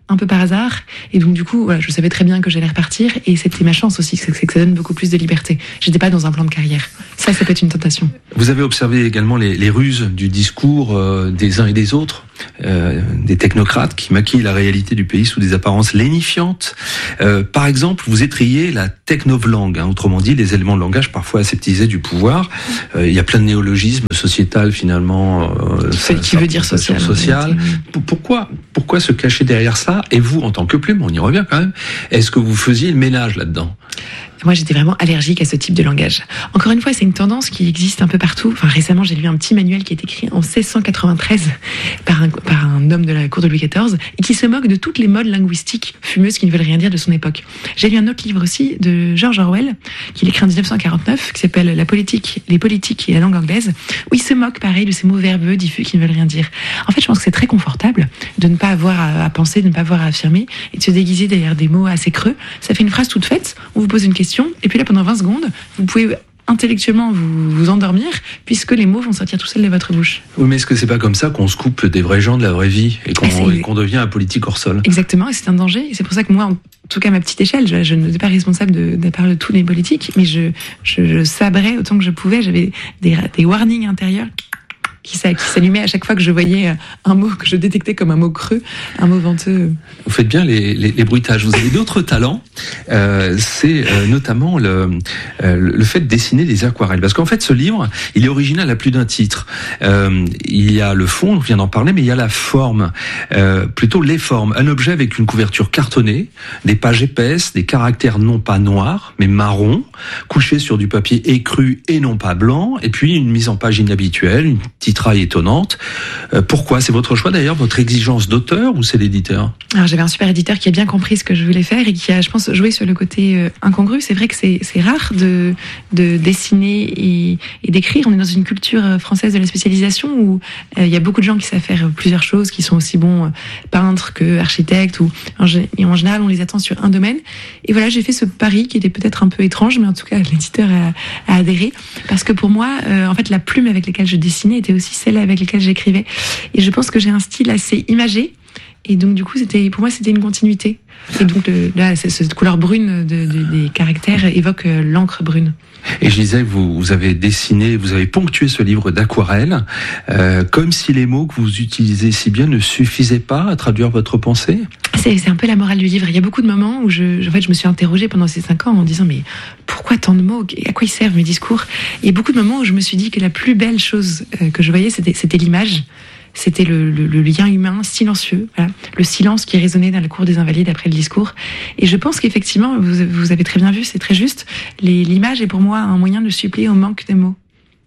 un peu par hasard. Et donc, du coup, voilà, je savais très bien que j'allais repartir. Et c'était ma chance aussi, c'est que ça donne beaucoup plus de liberté. J'étais pas dans un plan de carrière. Ça, ça peut être une tentation. Vous avez observé également les, les ruses du discours euh, des uns et des autres, euh, des technocrates qui maquillent la réalité du pays sous des apparences lénifiantes. Euh, par exemple, vous étrillez la technovlangue, hein, autrement dit, les éléments de langage parfois aseptisés du pouvoir. Euh, il y a plein de néologismes sociétal finalement. Euh, ça, qui veut dire social. social. Pourquoi, pourquoi se cacher derrière ça? Et vous, en tant que plume, on y revient quand même, est-ce que vous faisiez le ménage là-dedans? Moi, j'étais vraiment allergique à ce type de langage. Encore une fois, c'est une tendance qui existe un peu partout. Enfin, récemment, j'ai lu un petit manuel qui est écrit en seize cent quatre-vingt-treize par un, par un homme de la cour de Louis quatorze et qui se moque de toutes les modes linguistiques fumeuses qui ne veulent rien dire de son époque. J'ai lu un autre livre aussi de George Orwell, qu'il écrit en dix-neuf cent quarante-neuf, qui s'appelle La politique, les politiques et la langue anglaise, où il se moque, pareil, de ces mots verbeux, diffus qui ne veulent rien dire. En fait, je pense que c'est très confortable de ne pas avoir à, à penser, de ne pas avoir à affirmer et de se déguiser derrière des mots assez creux. Ça fait une phrase toute faite, on vous pose une question, et puis là, pendant vingt secondes, vous pouvez intellectuellement vous, vous endormir, puisque les mots vont sortir tout seuls de votre bouche. Oui, mais est-ce que c'est pas comme ça qu'on se coupe des vrais gens de la vraie vie et qu'on, ah, et qu'on devient un politique hors sol? Exactement, et c'est un danger. Et c'est pour ça que moi, en tout cas à ma petite échelle, je, je ne suis pas responsable de, de part de tous les politiques, mais je, je, je sabrais autant que je pouvais. J'avais des, des warnings intérieurs qui s'allumait à chaque fois que je voyais un mot que je détectais comme un mot creux, un mot venteux. Vous faites bien les, les, les bruitages. Vous avez d'autres talents, euh, c'est euh, notamment le, euh, le fait de dessiner des aquarelles. Parce qu'en fait, ce livre, il est original à plus d'un titre. Euh, il y a le fond, on vient d'en parler, mais il y a la forme, euh, plutôt les formes. Un objet avec une couverture cartonnée, des pages épaisses, des caractères non pas noirs, mais marrons, couchés sur du papier écru et non pas blanc, et puis une mise en page inhabituelle, une titraille étonnante. Euh, pourquoi? C'est votre choix d'ailleurs, votre exigence d'auteur, ou c'est l'éditeur? Alors j'avais un super éditeur qui a bien compris ce que je voulais faire et qui a, je pense, joué sur le côté euh, incongru. C'est vrai que c'est, c'est rare de, de dessiner et, et d'écrire. On est dans une culture française de la spécialisation où euh, il y a beaucoup de gens qui savent faire plusieurs choses, qui sont aussi bons euh, peintres que architectes, ou en, et en général on les attend sur un domaine. Et voilà, j'ai fait ce pari qui était peut-être un peu étrange, mais en tout cas l'éditeur a, a adhéré, parce que pour moi, euh, en fait, la plume avec laquelle je dessinais était aussi celle avec laquelle j'écrivais. Et je pense que j'ai un style assez imagé. Et donc, du coup, c'était, pour moi, c'était une continuité. Et donc, le, là, cette couleur brune de, de, des caractères évoque l'encre brune. Et je disais, vous, vous avez dessiné, vous avez ponctué ce livre d'aquarelle, euh, comme si les mots que vous utilisez si bien ne suffisaient pas à traduire votre pensée. C'est, c'est un peu la morale du livre. Il y a beaucoup de moments où je, en fait, je me suis interrogée pendant ces cinq ans en me disant, mais pourquoi tant de mots? À quoi ils servent mes discours? Et il y a beaucoup de moments où je me suis dit que la plus belle chose que je voyais, c'était, c'était l'image. C'était le, le, le lien humain silencieux, voilà, le silence qui résonnait dans la cour des Invalides après le discours. Et je pense qu'effectivement, vous, vous avez très bien vu, c'est très juste, les, l'image est pour moi un moyen de suppléer au manque des mots.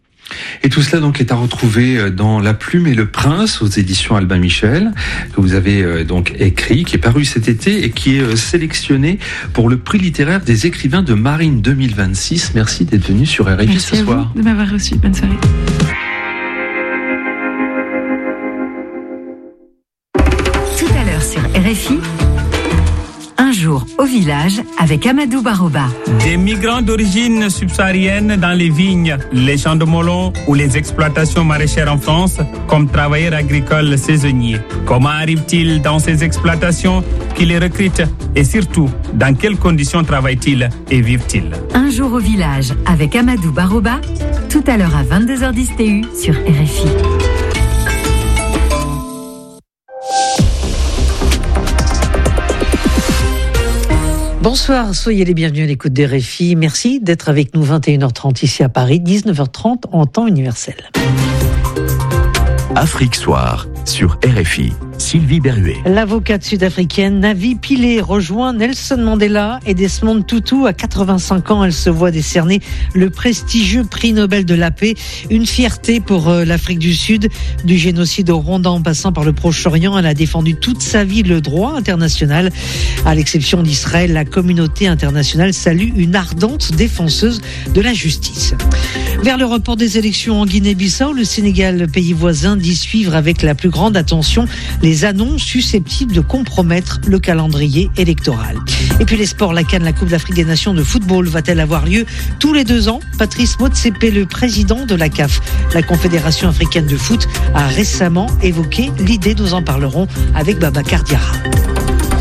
Et tout cela donc est à retrouver dans La Plume et le Prince aux éditions Albin Michel, que vous avez donc écrit, qui est paru cet été et qui est sélectionné pour le prix littéraire des écrivains de Marine deux mille vingt-six. Merci d'être venu sur R F I Merci ce soir. Merci de m'avoir reçu. Bonne soirée. Tout à l'heure sur R F I, un jour au village avec Amadou Baroba. Des migrants d'origine subsaharienne dans les vignes, les champs de melons ou les exploitations maraîchères en France comme travailleurs agricoles saisonniers. Comment arrivent-ils dans ces exploitations? Qui les recrutent? Et surtout, dans quelles conditions travaillent-ils et vivent-ils? Un jour au village avec Amadou Baroba, tout à l'heure à vingt-deux heures dix T U sur R F I. Bonsoir, soyez les bienvenus à l'écoute des R F I. Merci d'être avec nous, vingt et une heures trente ici à Paris, dix-neuf heures trente en temps universel. Afrique Soir sur R F I. Sylvie Berruet. L'avocate sud-africaine Navi Pillay rejoint Nelson Mandela et Desmond Tutu. À quatre-vingt-cinq ans, elle se voit décerner le prestigieux prix Nobel de la paix. Une fierté pour l'Afrique du Sud. Du génocide au Rwanda en passant par le Proche-Orient, elle a défendu toute sa vie le droit international. À l'exception d'Israël, la communauté internationale salue une ardente défenseuse de la justice. Vers le report des élections en Guinée-Bissau, le Sénégal, pays voisin, dit suivre avec la plus grande attention les annonces susceptibles de compromettre le calendrier électoral. Et puis les sports, la CAN, la Coupe d'Afrique des Nations de football, va-t-elle avoir lieu tous les deux ans? Patrice Motsepe, le président de la C A F, la Confédération africaine de foot, a récemment évoqué l'idée. Nous en parlerons avec Babacar Diarra.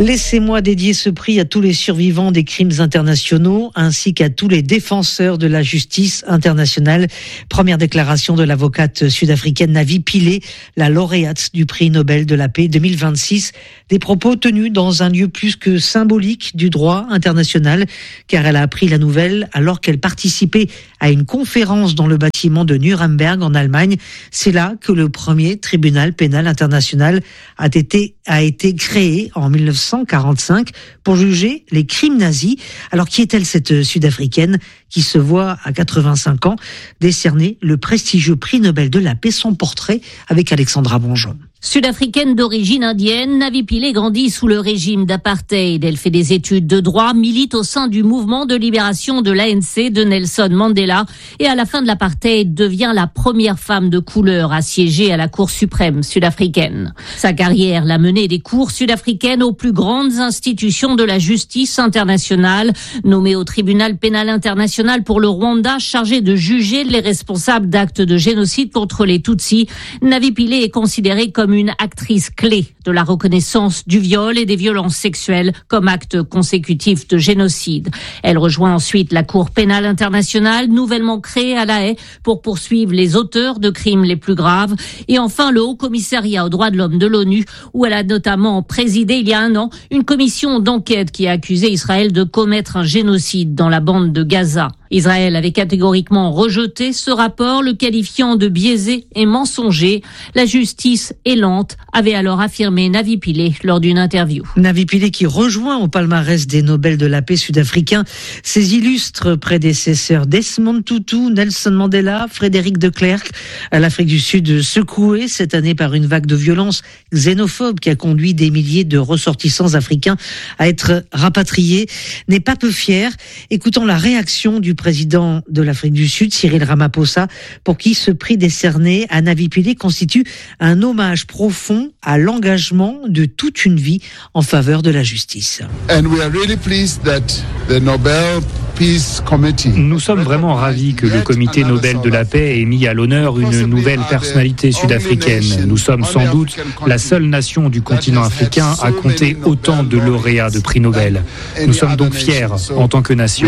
Laissez-moi dédier ce prix à tous les survivants des crimes internationaux ainsi qu'à tous les défenseurs de la justice internationale. Première déclaration de l'avocate sud-africaine Navi Pillay, la lauréate du prix Nobel de la paix deux mille vingt-six. Des propos tenus dans un lieu plus que symbolique du droit international, car elle a appris la nouvelle alors qu'elle participait à une conférence dans le bâtiment de Nuremberg en Allemagne. C'est là que le premier tribunal pénal international a été, a été créé en mille neuf cent quarante-cinq pour juger les crimes nazis. Alors qui est-elle, cette Sud-Africaine qui se voit à quatre-vingt-cinq ans décerner le prestigieux prix Nobel de la paix? Son portrait avec Alexandra Bonjon. Sud-africaine d'origine indienne, Navi Pillay grandit sous le régime d'apartheid. Elle fait des études de droit, milite au sein du mouvement de libération de l'A N C de Nelson Mandela et à la fin de l'apartheid devient la première femme de couleur à siéger à la Cour suprême sud-africaine. Sa carrière l'a menée des cours sud-africaines aux plus grandes institutions de la justice internationale. Nommée au tribunal pénal international pour le Rwanda, chargée de juger les responsables d'actes de génocide contre les Tutsis, Navi Pillay est considérée comme une actrice clé de la reconnaissance du viol et des violences sexuelles comme acte consécutif de génocide. Elle rejoint ensuite la Cour pénale internationale, nouvellement créée à La Haye pour poursuivre les auteurs de crimes les plus graves. Et enfin, le Haut Commissariat aux droits de l'homme de l'ONU, où elle a notamment présidé il y a un an une commission d'enquête qui a accusé Israël de commettre un génocide dans la bande de Gaza. Israël avait catégoriquement rejeté ce rapport, le qualifiant de biaisé et mensonger. La justice est lente, avait alors affirmé Navi Pillay lors d'une interview. Navi Pillay qui rejoint au palmarès des Nobel de la paix sud-africains ses illustres prédécesseurs Desmond Tutu, Nelson Mandela, Frédéric de Klerk. L'Afrique du Sud secouée cette année par une vague de violence xénophobe qui a conduit des milliers de ressortissants africains à être rapatriés, n'est pas peu fier. Écoutons la réaction du président de l'Afrique du Sud, Cyril Ramaphosa, pour qui ce prix décerné à Navi Pillay constitue un hommage profond à l'engagement de toute une vie en faveur de la justice. And we are really pleased that the Nobel Peace Committee. Nous sommes vraiment ravis que le comité Nobel de la paix ait mis à l'honneur une nouvelle personnalité sud-africaine. Nous sommes sans doute la seule nation du continent africain à compter autant de lauréats de prix Nobel. Nous sommes donc fiers en tant que nation.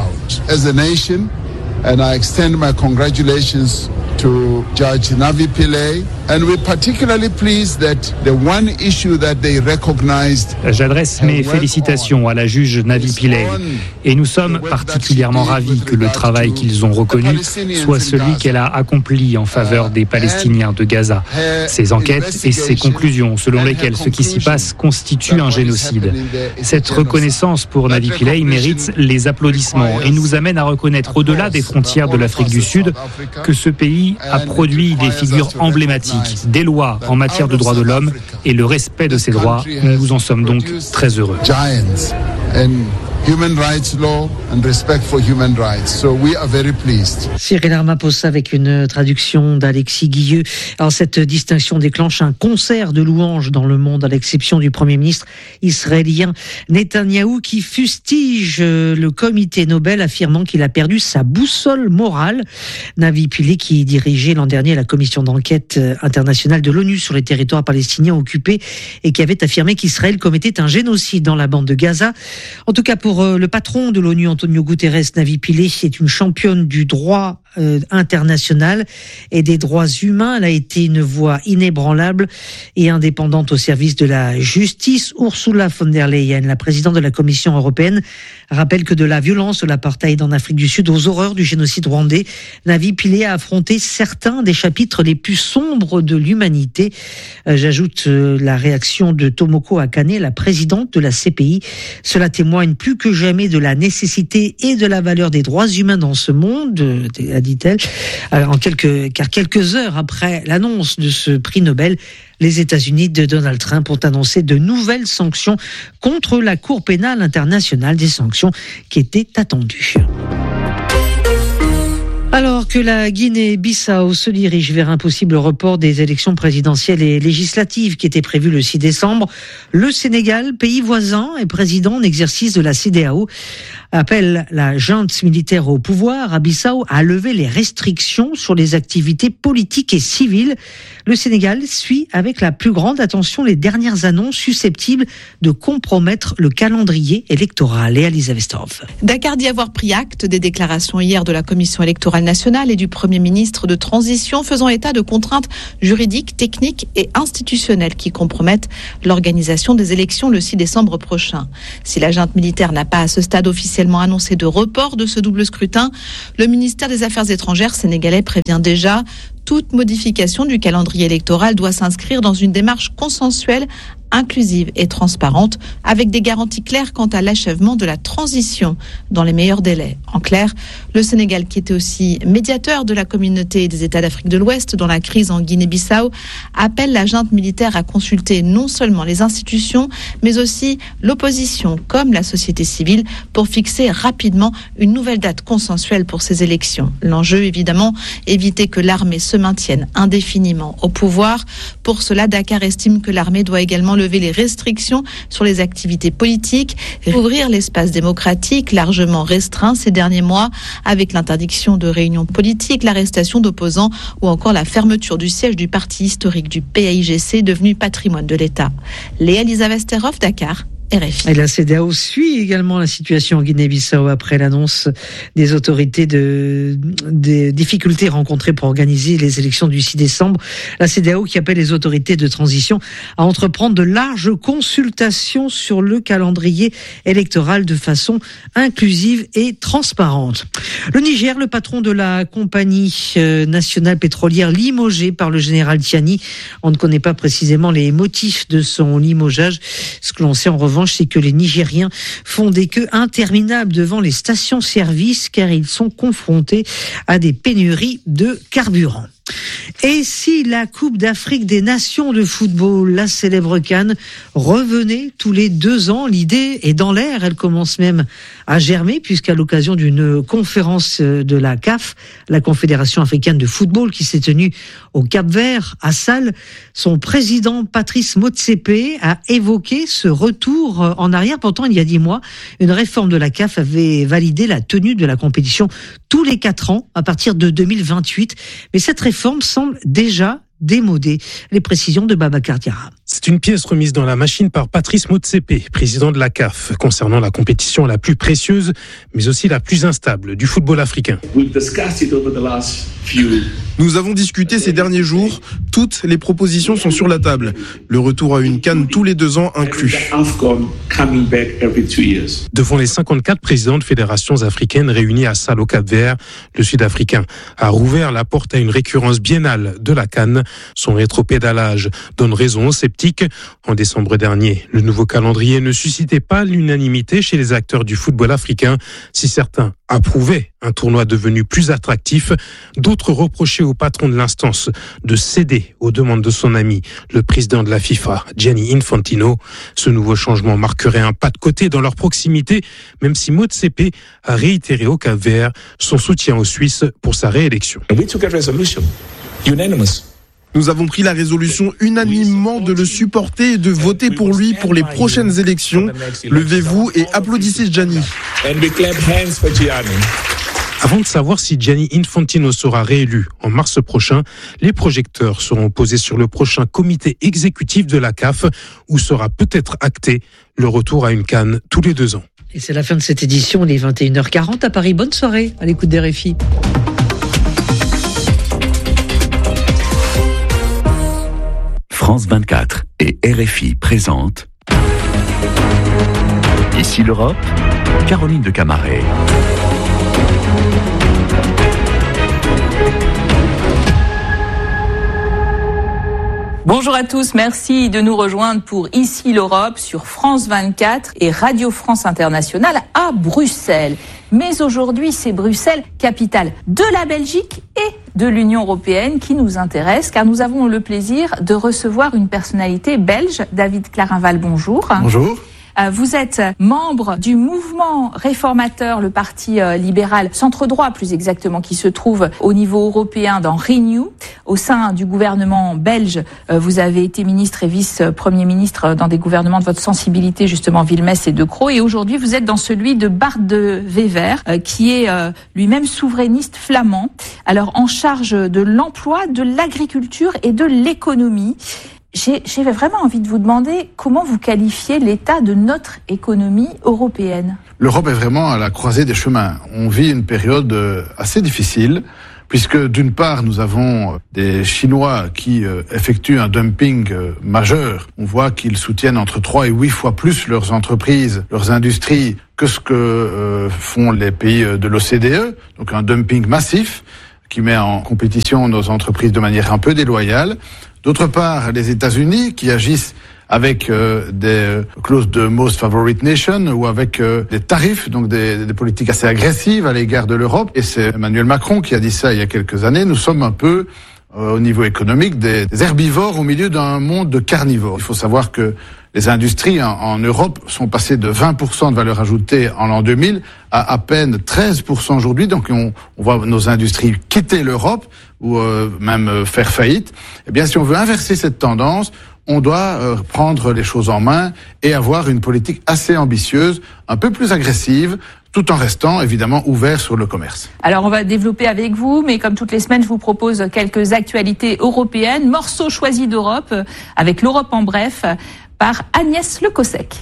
And I extend my congratulations to Judge Navi Pillay, and we're particularly pleased that the one issue that they recognized. J'adresse mes félicitations à la juge Navi Pillay, et nous sommes particulièrement ravis que le travail qu'ils ont reconnu soit celui qu'elle a accompli en faveur des Palestiniens de Gaza. Ces enquêtes et ces conclusions selon lesquelles ce qui s'y passe constitue un génocide. Cette reconnaissance pour Navi Pillay mérite les applaudissements et nous amène à reconnaître au-delà des frontières de l'Afrique du Sud que ce pays a produit des figures emblématiques, des lois en matière de droits de l'homme et le respect de ces droits. Nous en sommes donc très heureux. Human rights law and respect for human rights. So we are very pleased. Cyril Ramaphosa avec une traduction d'Alexis Guilleux. Alors cette distinction déclenche un concert de louanges dans le monde, à l'exception du Premier ministre israélien Netanyahou qui fustige le comité Nobel, affirmant qu'il a perdu sa boussole morale. Navi Pillay qui dirigeait l'an dernier la commission d'enquête internationale de l'ONU sur les territoires palestiniens occupés et qui avait affirmé qu'Israël commettait un génocide dans la bande de Gaza. En tout cas, pour le patron de l'ONU, Antonio Guterres, Navi Pillay est une championne du droit euh, international et des droits humains. Elle a été une voix inébranlable et indépendante au service de la justice. Ursula von der Leyen, la présidente de la Commission européenne, rappelle que de la violence de l'apartheid en Afrique du Sud aux horreurs du génocide rwandais, Navi Pillay a affronté certains des chapitres les plus sombres de l'humanité. Euh, j'ajoute euh, la réaction de Tomoko Akane, la présidente de la C P I. Cela témoigne plus que jamais de la nécessité et de la valeur des droits humains dans ce monde, dit-elle. En quelques, car quelques heures après l'annonce de ce prix Nobel, les États-Unis de Donald Trump ont annoncé de nouvelles sanctions contre la Cour pénale internationale, des sanctions qui étaient attendues. Alors que la Guinée-Bissau se dirige vers un possible report des élections présidentielles et législatives qui étaient prévues le six décembre, le Sénégal, pays voisin et président en exercice de la C E D A O, appelle la junte militaire au pouvoir à Bissau à lever les restrictions sur les activités politiques et civiles. Le Sénégal suit avec la plus grande attention les dernières annonces susceptibles de compromettre le calendrier électoral. Et Elisabeth Storff. Dakar dit avoir pris acte des déclarations hier de la Commission électorale nationale et du Premier ministre de transition faisant état de contraintes juridiques, techniques et institutionnelles qui compromettent l'organisation des élections le six décembre prochain. Si la junte militaire n'a pas à ce stade officiellement annoncé de report de ce double scrutin, le ministère des Affaires étrangères sénégalais prévient déjà: toute modification du calendrier électoral doit s'inscrire dans une démarche consensuelle, inclusive et transparente, avec des garanties claires quant à l'achèvement de la transition dans les meilleurs délais. En clair, le Sénégal, qui était aussi médiateur de la communauté des États d'Afrique de l'Ouest dans la crise en Guinée-Bissau, appelle la junte militaire à consulter non seulement les institutions, mais aussi l'opposition comme la société civile pour fixer rapidement une nouvelle date consensuelle pour ces élections. L'enjeu, évidemment, éviter que l'armée se maintienne indéfiniment au pouvoir. Pour cela, Dakar estime que l'armée doit également lever les restrictions sur les activités politiques, ouvrir l'espace démocratique largement restreint ces derniers mois avec l'interdiction de réunions politiques, l'arrestation d'opposants ou encore la fermeture du siège du parti historique du P A I G C devenu patrimoine de l'État. Léa Elisabeth Storff, Dakar. R F I. Et la C E D A O suit également la situation en Guinée-Bissau après l'annonce des autorités de, des difficultés rencontrées pour organiser les élections du six décembre. La C E D A O qui appelle les autorités de transition à entreprendre de larges consultations sur le calendrier électoral de façon inclusive et transparente. Le Niger, le patron de la compagnie nationale pétrolière limogé par le général Tiani. On ne connaît pas précisément les motifs de son limogeage. Ce que l'on sait en revanche, c'est que les Nigériens font des queues interminables devant les stations-service car ils sont confrontés à des pénuries de carburant. Et si la Coupe d'Afrique des Nations de football, la célèbre CAN, revenait tous les deux ans, l'idée est dans l'air, elle commence même à germer puisqu'à l'occasion d'une conférence de la C A F, la Confédération africaine de football qui s'est tenue au Cap-Vert, à Sal, son président Patrice Motsepe a évoqué ce retour en arrière. Pourtant, il y a dix mois, une réforme de la C A F avait validé la tenue de la compétition tous les quatre ans à partir de deux mille vingt-huit. Mais cette réforme semble déjà démodée. Les précisions de Babacar Diarra. C'est une pièce remise dans la machine par Patrice Motsepe, président de la C A F, concernant la compétition la plus précieuse, mais aussi la plus instable du football africain. Nous avons discuté ces derniers jours, toutes les propositions sont sur la table. Le retour à une CAN tous les deux ans inclus. Devant les cinquante-quatre présidents de fédérations africaines réunis à Sal au Cap-Vert, le Sud-Africain a rouvert la porte à une récurrence biennale de la CAN. Son rétropédalage donne raison aux sceptiques. En décembre dernier, le nouveau calendrier ne suscitait pas l'unanimité chez les acteurs du football africain. Si certains approuvaient un tournoi devenu plus attractif, d'autres reprochaient au patron de l'instance de céder aux demandes de son ami, le président de la FIFA, Gianni Infantino. Ce nouveau changement marquerait un pas de côté dans leur proximité, même si Motsepe a réitéré au Cap-Vert son soutien aux Suisses pour sa réélection. Nous avons pris la résolution unanimement de le supporter et de voter pour lui pour les prochaines élections. Levez-vous et applaudissez Gianni. Avant de savoir si Gianni Infantino sera réélu en mars prochain, les projecteurs seront posés sur le prochain comité exécutif de la C A F où sera peut-être acté le retour à une CAN tous les deux ans. Et c'est la fin de cette édition, il est vingt et une heures quarante à Paris. Bonne soirée à l'écoute des R F I. France vingt-quatre et R F I présentent Ici l'Europe, Caroline de Camaret. Bonjour à tous, merci de nous rejoindre pour Ici l'Europe sur France vingt-quatre et Radio France Internationale à Bruxelles. Mais aujourd'hui, c'est Bruxelles, capitale de la Belgique et de l'Union européenne qui nous intéresse, car nous avons le plaisir de recevoir une personnalité belge, David Clarinval, bonjour. Bonjour. Vous êtes membre du mouvement réformateur, le parti libéral centre-droit plus exactement, qui se trouve au niveau européen dans Renew. Au sein du gouvernement belge, vous avez été ministre et vice-premier ministre dans des gouvernements de votre sensibilité, justement Villemesse et De Croo. Et aujourd'hui, vous êtes dans celui de Bart de Wever, qui est lui-même souverainiste flamand. Alors, en charge de l'emploi, de l'agriculture et de l'économie. J'ai, j'ai vraiment envie de vous demander comment vous qualifiez l'état de notre économie européenne. L'Europe est vraiment à la croisée des chemins. On vit une période assez difficile, puisque d'une part, nous avons des Chinois qui euh, effectuent un dumping euh, majeur. On voit qu'ils soutiennent entre trois et huit fois plus leurs entreprises, leurs industries, que ce que euh, font les pays de l'O C D E. Donc un dumping massif qui met en compétition nos entreprises de manière un peu déloyale. D'autre part, les États-Unis qui agissent avec euh, des clauses de Most Favorite Nation ou avec euh, des tarifs, donc des, des politiques assez agressives à l'égard de l'Europe. Et c'est Emmanuel Macron qui a dit ça il y a quelques années. Nous sommes un peu, euh, au niveau économique, des, des herbivores au milieu d'un monde de carnivores. Il faut savoir que les industries en, en Europe sont passées de vingt pour cent de valeur ajoutée en l'an deux mille à à peine treize pour cent aujourd'hui. Donc on, on voit nos industries quitter l'Europe ou euh, même euh, faire faillite. Eh bien, si on veut inverser cette tendance, on doit euh, prendre les choses en main et avoir une politique assez ambitieuse, un peu plus agressive, tout en restant évidemment ouvert sur le commerce. Alors on va développer avec vous, mais comme toutes les semaines, je vous propose quelques actualités européennes. Morceau choisi d'Europe, avec l'Europe en bref, par Agnès Le Cossec.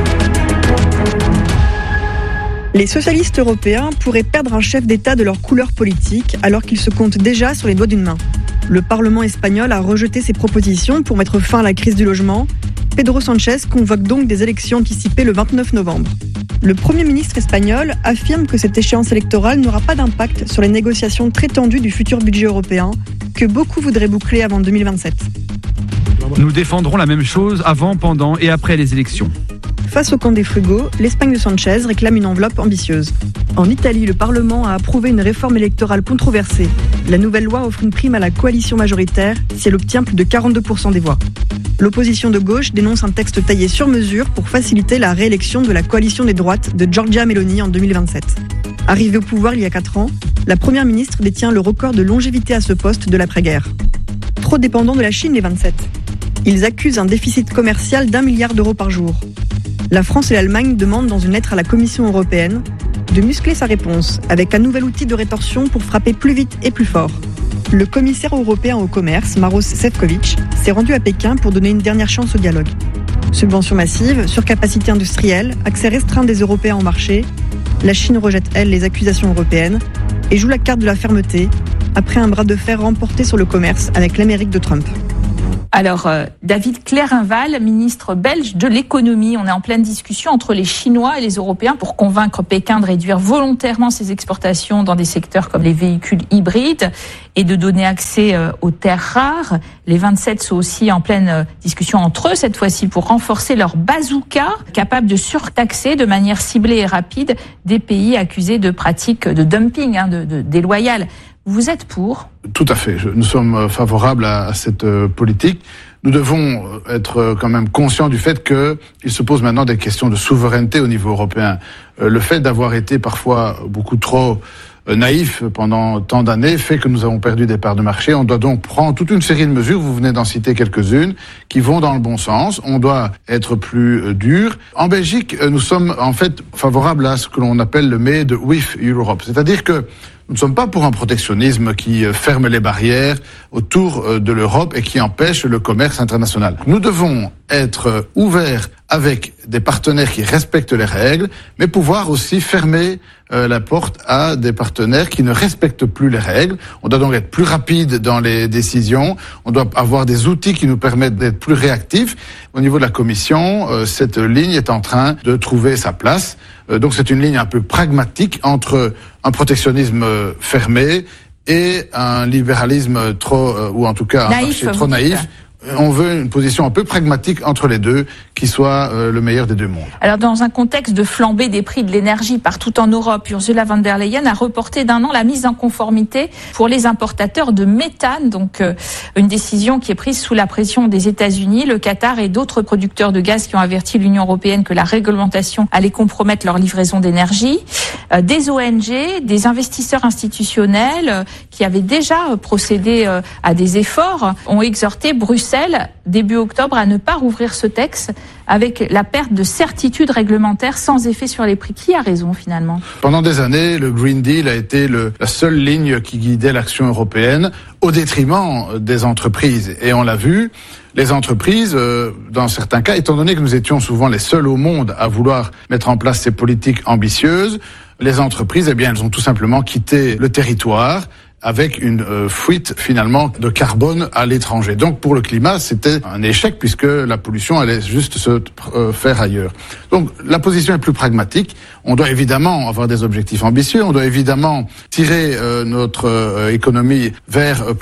Les socialistes européens pourraient perdre un chef d'État de leur couleur politique alors qu'ils se comptent déjà sur les doigts d'une main. Le Parlement espagnol a rejeté ses propositions pour mettre fin à la crise du logement. Pedro Sánchez convoque donc des élections anticipées le vingt-neuf novembre. Le Premier ministre espagnol affirme que cette échéance électorale n'aura pas d'impact sur les négociations très tendues du futur budget européen, que beaucoup voudraient boucler avant deux mille vingt-sept. Nous défendrons la même chose avant, pendant et après les élections. Face au camp des frugaux, l'Espagne de Sanchez réclame une enveloppe ambitieuse. En Italie, le Parlement a approuvé une réforme électorale controversée. La nouvelle loi offre une prime à la coalition majoritaire si elle obtient plus de quarante-deux pour cent des voix. L'opposition de gauche dénonce un texte taillé sur mesure pour faciliter la réélection de la coalition des droites de Giorgia Meloni en deux mille vingt-sept. Arrivée au pouvoir il y a quatre ans, la première ministre détient le record de longévité à ce poste de l'après-guerre. Trop dépendant de la Chine, les vingt-sept. Ils accusent un déficit commercial d'un milliard d'euros par jour. La France et l'Allemagne demandent dans une lettre à la Commission européenne de muscler sa réponse avec un nouvel outil de rétorsion pour frapper plus vite et plus fort. Le commissaire européen au commerce, Maroš Šefčovič, s'est rendu à Pékin pour donner une dernière chance au dialogue. Subventions massives, surcapacité industrielle, accès restreint des Européens au marché, la Chine rejette, elle, les accusations européennes et joue la carte de la fermeté après un bras de fer remporté sur le commerce avec l'Amérique de Trump. Alors, euh, David Clérinval, ministre belge de l'économie, on est en pleine discussion entre les Chinois et les Européens pour convaincre Pékin de réduire volontairement ses exportations dans des secteurs comme les véhicules hybrides et de donner accès euh, aux terres rares. Les vingt-sept sont aussi en pleine euh, discussion entre eux, cette fois-ci, pour renforcer leur bazooka, capable de surtaxer de manière ciblée et rapide des pays accusés de pratiques de dumping, hein, de, de déloyales. Vous êtes pour ? Tout à fait. Nous sommes favorables à cette politique. Nous devons être quand même conscients du fait qu'il se pose maintenant des questions de souveraineté au niveau européen. Le fait d'avoir été parfois beaucoup trop naïf pendant tant d'années fait que nous avons perdu des parts de marché. On doit donc prendre toute une série de mesures, vous venez d'en citer quelques-unes, qui vont dans le bon sens. On doit être plus dur. En Belgique, nous sommes en fait favorables à ce que l'on appelle le Made with Europe. C'est-à-dire que nous ne sommes pas pour un protectionnisme qui ferme les barrières autour de l'Europe et qui empêche le commerce international. Nous devons être ouverts avec des partenaires qui respectent les règles, mais pouvoir aussi fermer euh, la porte à des partenaires qui ne respectent plus les règles. On doit donc être plus rapide dans les décisions. On doit avoir des outils qui nous permettent d'être plus réactifs. Au niveau de la Commission, euh, cette ligne est en train de trouver sa place. Euh, donc c'est une ligne un peu pragmatique entre un protectionnisme fermé et un libéralisme trop, euh, ou en tout cas un naïf, marché trop naïf. On veut une position un peu pragmatique entre les deux, qui soit euh, le meilleur des deux mondes. Alors dans un contexte de flambée des prix de l'énergie partout en Europe, Ursula von der Leyen a reporté d'un an la mise en conformité pour les importateurs de méthane, donc euh, une décision qui est prise sous la pression des États-Unis, le Qatar et d'autres producteurs de gaz qui ont averti l'Union européenne que la réglementation allait compromettre leur livraison d'énergie. Euh, des O N G, des investisseurs institutionnels euh, qui avaient déjà euh, procédé euh, à des efforts ont exhorté Bruxelles début octobre à ne pas rouvrir ce texte avec la perte de certitude réglementaire sans effet sur les prix. Qui a raison finalement ? Pendant des années, le Green Deal a été le, la seule ligne qui guidait l'action européenne au détriment des entreprises. Et on l'a vu, les entreprises, euh, dans certains cas, étant donné que nous étions souvent les seuls au monde à vouloir mettre en place ces politiques ambitieuses, les entreprises, eh bien, elles ont tout simplement quitté le territoire avec une euh, fuite finalement de carbone à l'étranger. Donc pour le climat, c'était un échec puisque la pollution allait juste se euh, faire ailleurs. Donc la position est plus pragmatique. On doit évidemment avoir des objectifs ambitieux, on doit évidemment tirer euh, notre euh, économie vers euh,